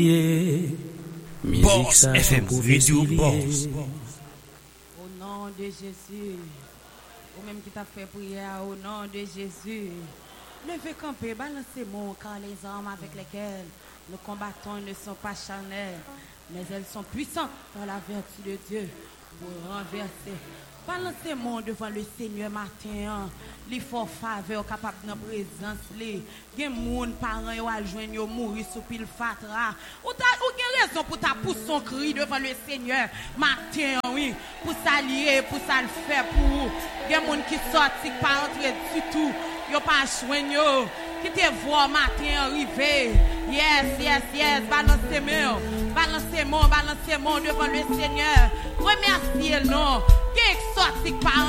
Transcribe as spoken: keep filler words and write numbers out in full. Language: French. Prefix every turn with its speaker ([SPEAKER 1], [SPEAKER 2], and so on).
[SPEAKER 1] Boss F M, Radio Boss.
[SPEAKER 2] Au nom de Jésus, ou même qui t'a fait prière au nom de Jésus, levez camper, balancez-moi car les armes avec lesquelles nous combattons ne sont pas charnelles, mais elles sont puissantes dans la vertu de Dieu pour renverser. Balancez-moi devant le Seigneur matin, les forts faveurs capables de présence, les gens moun parents yo al joindre yo mourir sous pile fatra. Ou ta ou gen raison pour ta pousser son cri devant le Seigneur matin, oui, pour s'allier, pour ça le faire pour gen moun qui sorti pas entrer du tout, yo pas joindre yo, qui te voir matin arriver. Yes, yes, yes, balancez-moi, balancez-moi, balancez-moi devant le Seigneur. Remerciez-le non. Qui sorti par